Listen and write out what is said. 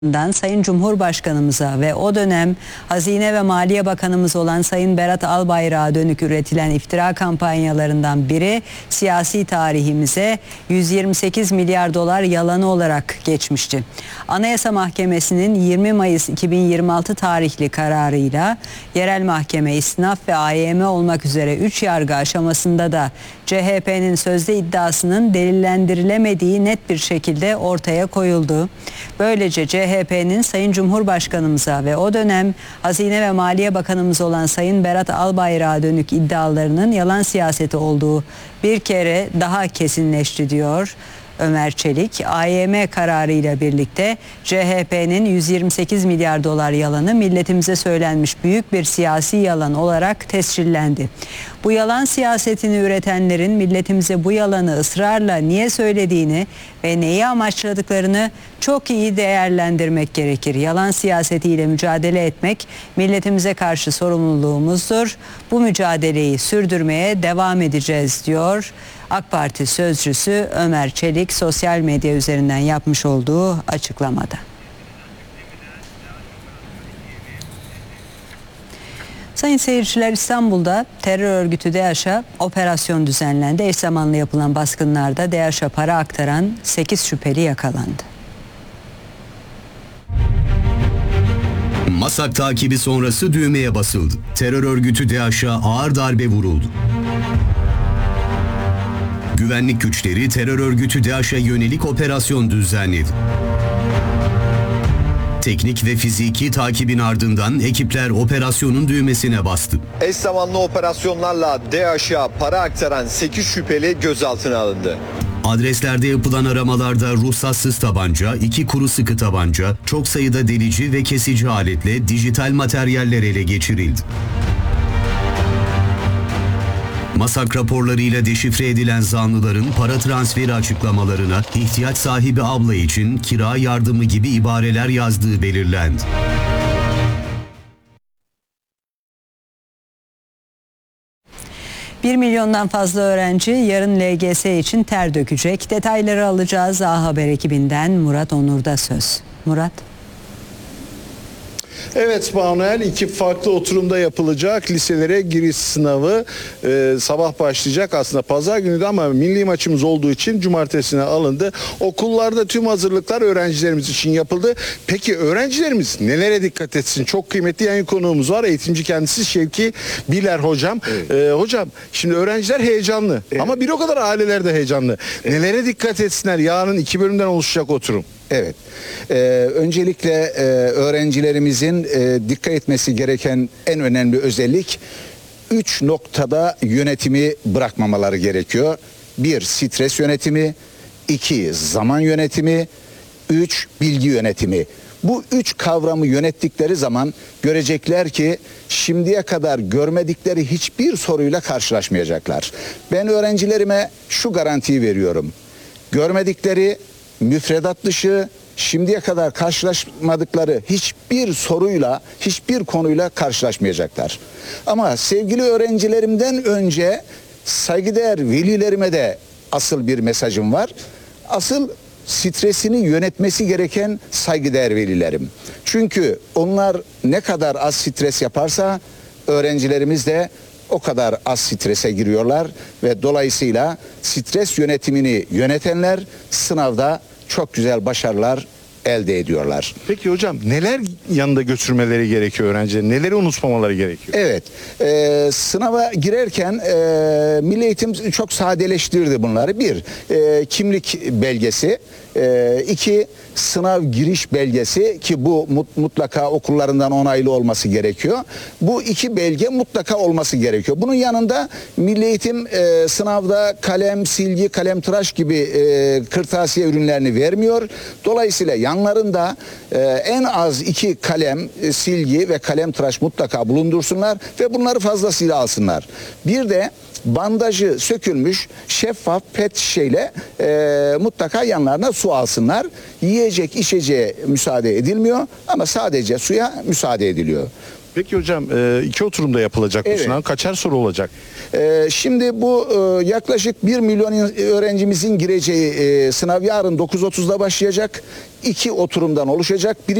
Sayın Cumhurbaşkanımıza ve o dönem Hazine ve Maliye Bakanımız olan Sayın Berat Albayrak'a dönük üretilen iftira kampanyalarından biri siyasi tarihimize 128 milyar dolar yalanı olarak geçmişti. Anayasa Mahkemesi'nin 20 Mayıs 2026 tarihli kararıyla yerel mahkeme, istinaf ve AYM olmak üzere 3 yargı aşamasında da CHP'nin sözde iddiasının delillendirilemediği net bir şekilde ortaya koyuldu. Böylece CHP'nin Sayın Cumhurbaşkanımıza ve o dönem Hazine ve Maliye Bakanımız olan Sayın Berat Albayrak'a dönük iddialarının yalan siyaseti olduğu bir kere daha kesinleşti diyor Ömer Çelik. AYM kararıyla birlikte CHP'nin 128 milyar dolar yalanı milletimize söylenmiş büyük bir siyasi yalan olarak tescillendi. Bu yalan siyasetini üretenlerin milletimize bu yalanı ısrarla niye söylediğini ve neyi amaçladıklarını çok iyi değerlendirmek gerekir. Yalan siyasetiyle mücadele etmek milletimize karşı sorumluluğumuzdur. Bu mücadeleyi sürdürmeye devam edeceğiz diyor AK Parti sözcüsü Ömer Çelik sosyal medya üzerinden yapmış olduğu açıklamada. Sayın seyirciler, İstanbul'da terör örgütü DAEŞ'a operasyon düzenlendi. Eş zamanlı yapılan baskınlarda DAEŞ'a para aktaran 8 şüpheli yakalandı. Masak takibi sonrası düğmeye basıldı. Terör örgütü DAEŞ'a ağır darbe vuruldu. Güvenlik güçleri terör örgütü DAEŞ'e yönelik operasyon düzenledi. Teknik ve fiziki takibin ardından ekipler operasyonun düğmesine bastı. Eş zamanlı operasyonlarla DAEŞ'a para aktaran 8 şüpheli gözaltına alındı. Adreslerde yapılan aramalarda ruhsatsız tabanca, 2 kuru sıkı tabanca, çok sayıda delici ve kesici aletle dijital materyaller ele geçirildi. Masak raporlarıyla deşifre edilen zanlıların para transferi açıklamalarına ihtiyaç sahibi abla için kira yardımı gibi ibareler yazdığı belirlendi. Bir milyondan fazla öğrenci yarın LGS için ter dökecek. Detayları alacağız A Haber ekibinden. Murat Onur'da söz. Murat. Evet Manuel, 2 farklı oturumda yapılacak liselere giriş sınavı sabah başlayacak. Aslında pazar günü de ama milli maçımız olduğu için cumartesine alındı. Okullarda tüm hazırlıklar öğrencilerimiz için yapıldı. Peki öğrencilerimiz nelere dikkat etsin? Çok kıymetli yayın konuğumuz var. Eğitimci kendisi Şevki Biler hocam. Evet. Hocam şimdi öğrenciler heyecanlı, evet, ama bir o kadar aileler de heyecanlı. Evet. Nelere dikkat etsinler? Yarın 2 bölümden oluşacak oturum. Evet. Öncelikle öğrencilerimizin dikkat etmesi gereken en önemli özellik 3 noktada yönetimi bırakmamaları gerekiyor. 1. Stres yönetimi, 2. Zaman yönetimi, 3. Bilgi yönetimi. Bu 3 kavramı yönettikleri zaman görecekler ki şimdiye kadar görmedikleri hiçbir soruyla karşılaşmayacaklar. Ben öğrencilerime şu garantiyi veriyorum. Görmedikleri, müfredat dışı, şimdiye kadar karşılaşmadıkları hiçbir soruyla, hiçbir konuyla karşılaşmayacaklar. Ama sevgili öğrencilerimden önce saygıdeğer velilerime de asıl bir mesajım var. Asıl stresini yönetmesi gereken saygıdeğer velilerim. Çünkü onlar ne kadar az stres yaparsa öğrencilerimiz de o kadar az strese giriyorlar ve dolayısıyla stres yönetimini yönetenler sınavda çok güzel başarılar elde ediyorlar. Peki hocam neler yanında götürmeleri gerekiyor öğrencilerin? Neleri unutmamaları gerekiyor? Evet. Sınava girerken Milli Eğitim çok sadeleştirdi bunları. 1. Kimlik belgesi. 2. Sınav giriş belgesi ki bu mutlaka okullarından onaylı olması gerekiyor. Bu 2 belge mutlaka olması gerekiyor. Bunun yanında Milli Eğitim sınavda kalem, silgi, kalem tıraş gibi kırtasiye ürünlerini vermiyor. Dolayısıyla yanlarında en az 2 kalem, silgi ve kalem tıraş mutlaka bulundursunlar ve bunları fazlasıyla alsınlar. Bir de bandajı sökülmüş şeffaf pet şişeyle mutlaka yanlarına su alsınlar. Yiyecek içeceğe müsaade edilmiyor ama sadece suya müsaade ediliyor. Peki hocam 2 oturumda yapılacak bu Evet. sınav. Kaçar soru olacak? Şimdi bu yaklaşık 1 milyon öğrencimizin gireceği sınav yarın 9.30'da başlayacak. 2 oturumdan oluşacak.